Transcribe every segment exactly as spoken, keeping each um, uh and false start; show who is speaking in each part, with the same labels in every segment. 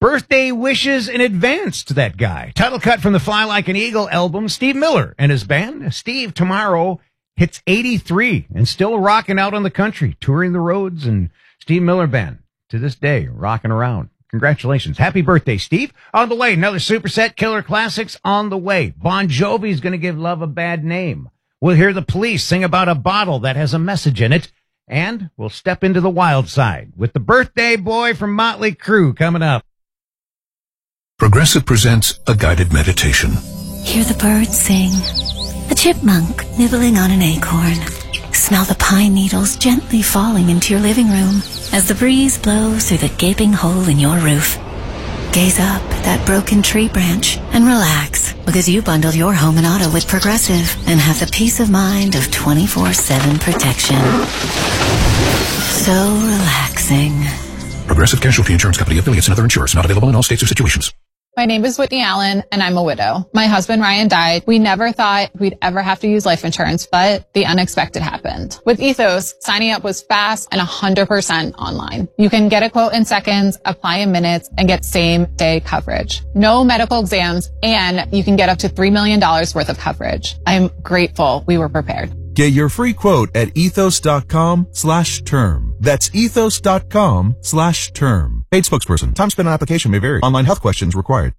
Speaker 1: Birthday wishes in advance to that guy. Title cut from the Fly Like an Eagle album, Steve Miller and his band. Steve tomorrow hits eighty-three and still rocking out on the country, touring the roads, and Steve Miller Band to this day, rocking around. Congratulations. Happy birthday, Steve. On the way, another superset, Killer Classics on the way. Bon Jovi's going to give love a bad name. We'll hear the Police sing about a bottle that has a message in it. And we'll step into the wild side with the birthday boy from Motley Crue coming up.
Speaker 2: Progressive presents a guided meditation.
Speaker 3: Hear the birds sing. A chipmunk nibbling on an acorn. Smell the pine needles gently falling into your living room as the breeze blows through the gaping hole in your roof. Gaze up at that broken tree branch and relax, because you bundled your home and auto with Progressive and have the peace of mind of twenty-four seven protection. So relaxing.
Speaker 2: Progressive Casualty Insurance Company, affiliates, and other insurers. Not available in all states or situations.
Speaker 4: My name is Whitney Allen, and I'm a widow. My husband, Ryan, died. We never thought we'd ever have to use life insurance, but the unexpected happened. With Ethos, signing up was fast and one hundred percent online. You can get a quote in seconds, apply in minutes, and get same-day coverage. No medical exams, and you can get up to three million dollars worth of coverage. I'm grateful we were prepared.
Speaker 5: Get your free quote at ethos.com slash term. That's ethos.com slash term. Paid spokesperson. Time spent on application may vary. Online health questions required.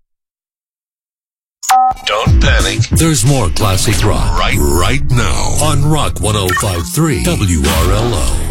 Speaker 2: Don't panic.
Speaker 6: There's more classic rock right, right now on Rock one oh five point three W R L O.